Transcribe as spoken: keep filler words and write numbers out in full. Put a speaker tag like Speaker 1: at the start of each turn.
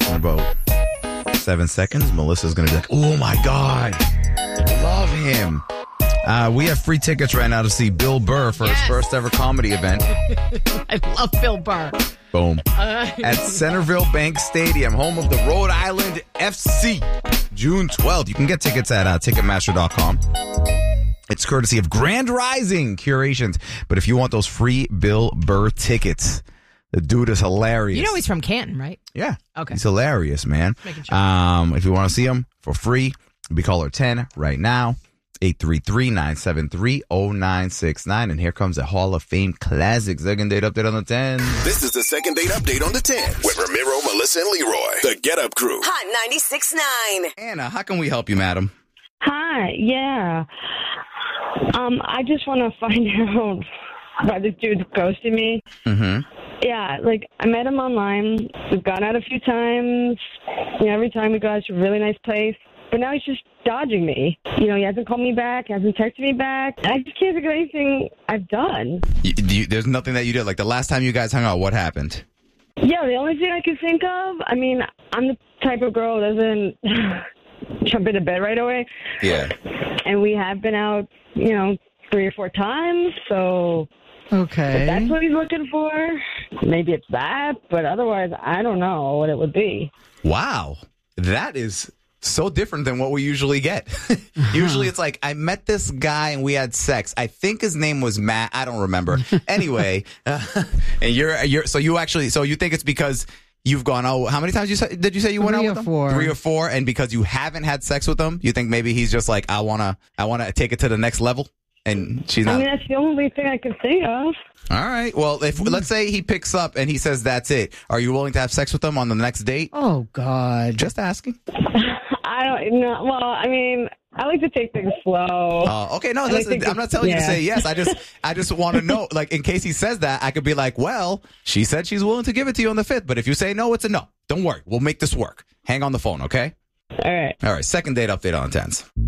Speaker 1: In about seven seconds, Melissa's going to be like, oh, my God. Love him. Uh, we have free tickets right now to see Bill Burr for
Speaker 2: Yes.
Speaker 1: his first ever comedy event.
Speaker 2: I love Bill Burr.
Speaker 1: Boom.
Speaker 2: Uh,
Speaker 1: At Centerville Bank Stadium, home of the Rhode Island F C, June twelfth. You can get tickets at uh, Ticketmaster dot com. It's courtesy of Grand Rising Curations. But if you want those free Bill Burr tickets, the dude is hilarious.
Speaker 2: you know he's from Canton, right?
Speaker 1: Yeah.
Speaker 2: Okay.
Speaker 1: He's hilarious, man.
Speaker 2: Making sure.
Speaker 1: Um, if you want to see him for free, be caller ten right now. eight three three, nine seven three, zero nine six nine. And here comes a Hall of Fame classic second date update on the ten.
Speaker 3: This is the second date update on the ten with Ramiro, Melissa, and Leroy. The Get Up Crew.
Speaker 4: Hot ninety-six point nine.
Speaker 1: Anna, how can we help you, madam?
Speaker 5: Hi, yeah. Um, I just want to find out why this dude's ghosting me.
Speaker 1: Mm-hmm.
Speaker 5: Yeah, like, I met him online. We've gone out a few times. You know, every time we go out, it's a really nice place. But now he's just dodging me. You know, he hasn't called me back, hasn't texted me back. I just can't think of anything I've done.
Speaker 1: You, you, there's nothing that you did. Like the last time you guys hung out, what happened?
Speaker 5: Yeah, the only thing I can think of, I mean, I'm the type of girl who doesn't jump into bed right away.
Speaker 1: Yeah.
Speaker 5: And we have been out, you know, three or four times, so
Speaker 2: Okay.
Speaker 5: if that's what he's looking for, maybe it's that, but otherwise, I don't know what it would be.
Speaker 1: Wow. That is so different than what we usually get. Usually it's like, I met this guy and we had sex. I think his name was Matt. I don't remember. Anyway, uh, and you're, you're, so you actually, so you think it's because you've gone, oh, how many times you say, did you say you went
Speaker 2: Three
Speaker 1: out
Speaker 2: or
Speaker 1: with him?
Speaker 2: four.
Speaker 1: Three or four. And because you haven't had sex with him, you think maybe he's just like, I want to, I want to take it to the next level. And she's not.
Speaker 5: I mean, that's the only thing I can think of.
Speaker 1: All right. Well, if let's say he picks up and he says that's it, are you willing to have sex with him on the next date?
Speaker 2: Oh, God.
Speaker 1: Just asking.
Speaker 5: I don't know. Well, I mean, I like to take things slow.
Speaker 1: Oh, okay. No,
Speaker 5: I
Speaker 1: listen,
Speaker 5: think
Speaker 1: I'm not telling you to
Speaker 5: yeah.
Speaker 1: say yes. I just, I just want to know, like, in case he says that, I could be like, well, she said she's willing to give it to you on the fifth, but if you say no, it's a no. Don't worry. We'll make this work. Hang on the phone, okay?
Speaker 5: All right.
Speaker 1: All right. Second date update on tens.